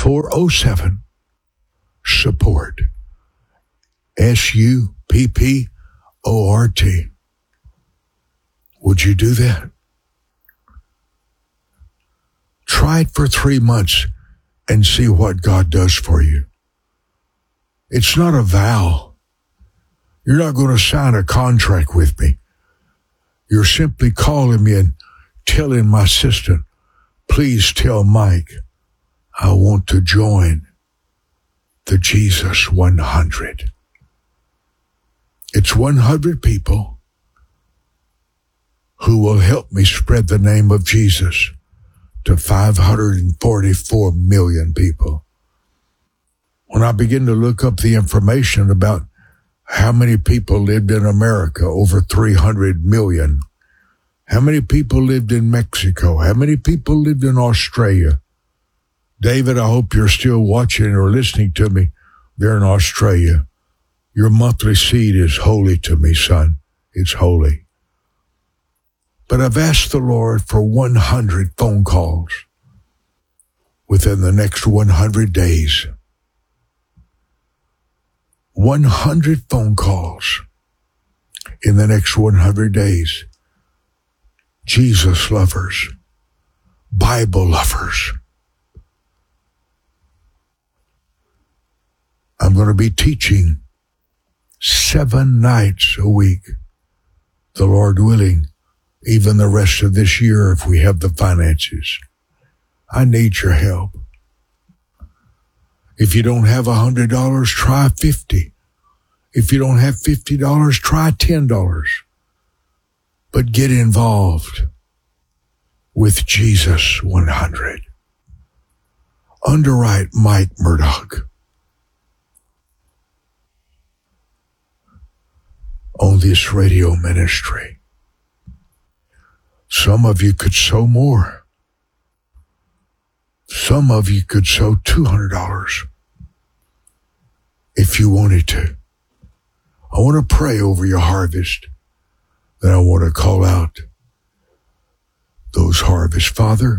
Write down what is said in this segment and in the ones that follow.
407 support. SUPPORT. Would you do that? Try it for 3 months and see what God does for you. It's not a vow. You're not going to sign a contract with me. You're simply calling me and telling my assistant, please tell Mike, I want to join the Jesus 100. It's 100 people who will help me spread the name of Jesus to 544 million people. When I begin to look up the information about how many people lived in America, over 300 million. How many people lived in Mexico? How many people lived in Australia? David, I hope you're still watching or listening to me there in Australia. Your monthly seed is holy to me, son. It's holy. But I've asked the Lord for 100 phone calls within the next 100 days. 100 phone calls in the next 100 days. Jesus lovers, Bible lovers. I'm going to be teaching 7 nights a week, the Lord willing, even the rest of this year if we have the finances. I need your help. If you don't have $100, try $50. If you don't have $50, try $10. But get involved with Jesus 100. Underwrite Mike Murdoch on this radio ministry. Some of you could sow more. Some of you could sow $200 if you wanted to. I want to pray over your harvest. Then I want to call out those harvests. Father,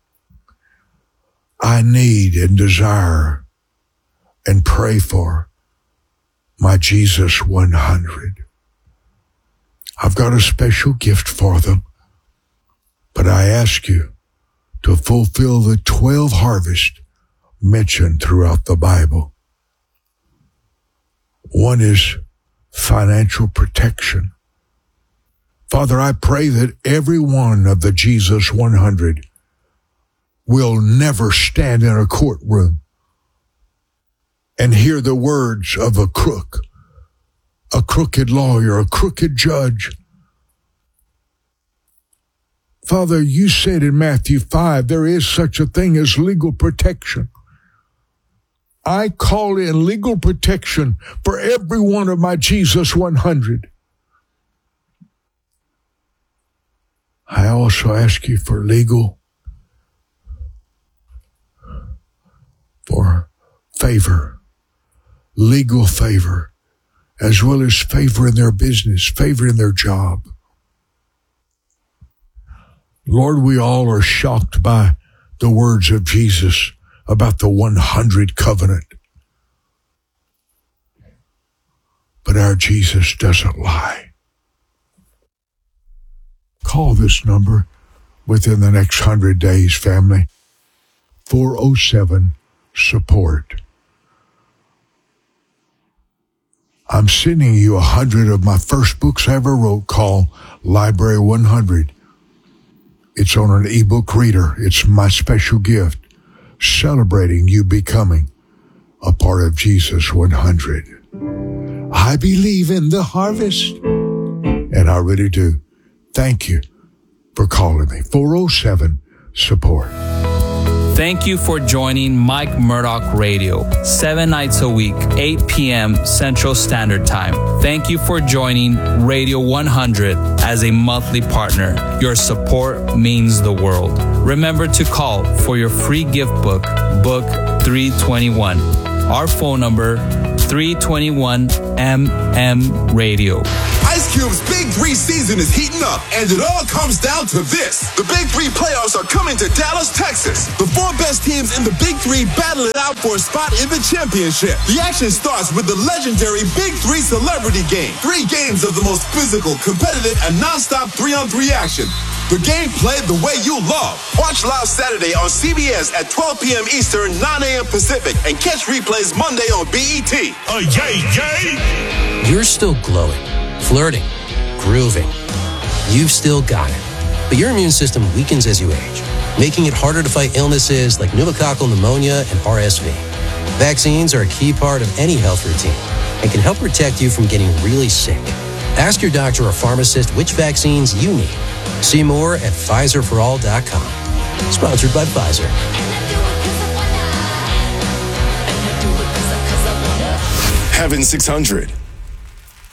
I need and desire and pray for my Jesus 100. I've got a special gift for them, but I ask you to fulfill the 12 harvests mentioned throughout the Bible. One is financial protection. Father, I pray that every one of the Jesus 100 will never stand in a courtroom and hear the words of a crook, a crooked lawyer, a crooked judge. Father, you said in Matthew 5, there is such a thing as legal protection. I call in legal protection for every one of my Jesus 100. I also ask you for legal, for favor, legal favor, as well as favor in their business, favor in their job. Lord, we all are shocked by the words of Jesus about the 100 covenant. But our Jesus doesn't lie. Call this number within the next 100 days, family. 407 support. I'm sending you 100 of my first books I ever wrote called Library 100. It's on an ebook reader. It's my special gift, celebrating you becoming a part of Jesus 100. I believe in the harvest, and I really do. Thank you for calling me. 407 support. Thank you for joining Mike Murdoch Radio, 7 nights a week, 8 p.m. Central Standard Time. Thank you for joining Radio 100 as a monthly partner. Your support means the world. Remember to call for your free gift book, Book 321. Our phone number, 321 MM Radio. Ice Cube's Big 3 season is heating up, and it all comes down to this. The Big 3 playoffs are coming to Dallas, Texas. The 4 best teams in the Big 3 battle it out for a spot in the championship. The action starts with the legendary Big 3 Celebrity Game. 3 games of the most physical, competitive, and non-stop 3-on-3 action. The game played the way you love. Watch live Saturday on CBS at 12 p.m. Eastern, 9 a.m. Pacific, and catch replays Monday on BET. You're still glowing, flirting, grooving. You've still got it. But your immune system weakens as you age, making it harder to fight illnesses like pneumococcal pneumonia and RSV. Vaccines are a key part of any health routine and can help protect you from getting really sick. Ask your doctor or pharmacist which vaccines you need. See more at PfizerForAll.com. Sponsored by Pfizer. Heaven 600.